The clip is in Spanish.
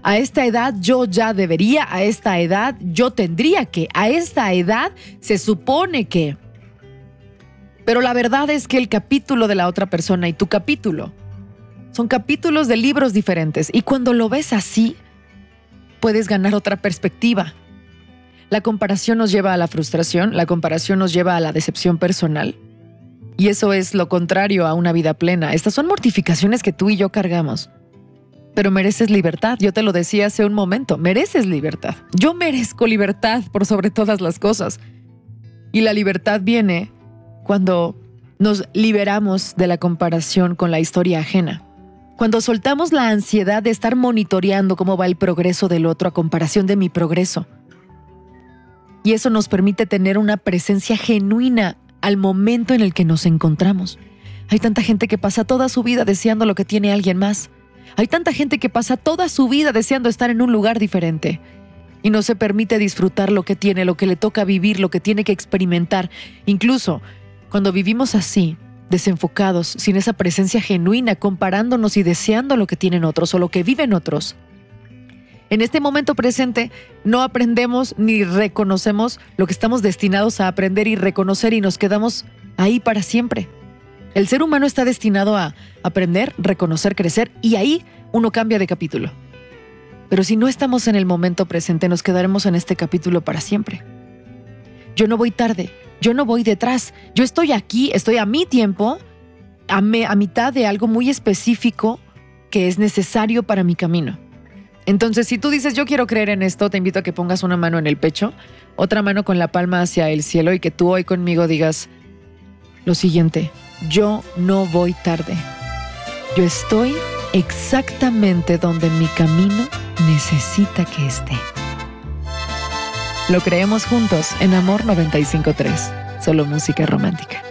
A esta edad yo ya debería, a esta edad yo tendría que, a esta edad se supone que. Pero la verdad es que el capítulo de la otra persona y tu capítulo son capítulos de libros diferentes. Y cuando lo ves así, puedes ganar otra perspectiva. La comparación nos lleva a la frustración, la comparación nos lleva a la decepción personal. Y eso es lo contrario a una vida plena. Estas son mortificaciones que tú y yo cargamos. Pero mereces libertad. Yo te lo decía hace un momento, mereces libertad. Yo merezco libertad por sobre todas las cosas. Y la libertad viene cuando nos liberamos de la comparación con la historia ajena. Cuando soltamos la ansiedad de estar monitoreando cómo va el progreso del otro a comparación de mi progreso. Y eso nos permite tener una presencia genuina al momento en el que nos encontramos. Hay tanta gente que pasa toda su vida deseando lo que tiene alguien más. Hay tanta gente que pasa toda su vida deseando estar en un lugar diferente y no se permite disfrutar lo que tiene, lo que le toca vivir, lo que tiene que experimentar. Incluso cuando vivimos así, desenfocados, sin esa presencia genuina, comparándonos y deseando lo que tienen otros o lo que viven otros, en este momento presente no aprendemos ni reconocemos lo que estamos destinados a aprender y reconocer y nos quedamos ahí para siempre. El ser humano está destinado a aprender, reconocer, crecer y ahí uno cambia de capítulo. Pero si no estamos en el momento presente, nos quedaremos en este capítulo para siempre. Yo no voy tarde, yo no voy detrás, yo estoy aquí, estoy a mi tiempo, a mitad de algo muy específico que es necesario para mi camino. Entonces, si tú dices, yo quiero creer en esto, te invito a que pongas una mano en el pecho, otra mano con la palma hacia el cielo y que tú hoy conmigo digas lo siguiente: yo no voy tarde. Yo estoy exactamente donde mi camino necesita que esté. Lo creemos juntos en Amor 95.3, solo música romántica.